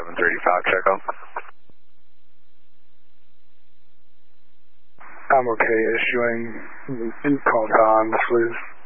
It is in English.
735 Checo. I'm okay issuing call Don, please.